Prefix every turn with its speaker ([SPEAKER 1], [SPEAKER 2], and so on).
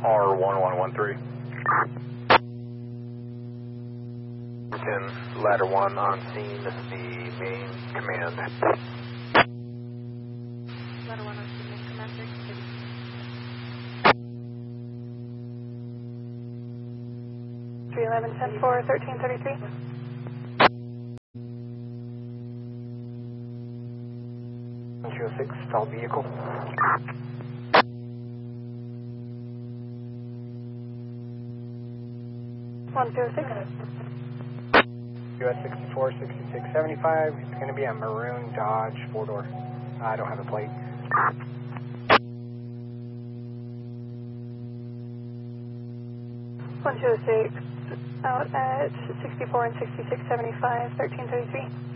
[SPEAKER 1] R1113. 10, ladder 1 on scene. This is the main command.
[SPEAKER 2] Ladder 1 on scene, main command, 311, 10 4, 1333.
[SPEAKER 1] Stall vehicle.
[SPEAKER 2] US
[SPEAKER 1] 64 6675. It's going to be a maroon Dodge 4-door. I don't have a plate.
[SPEAKER 2] Out at 64 and 6675, 1333.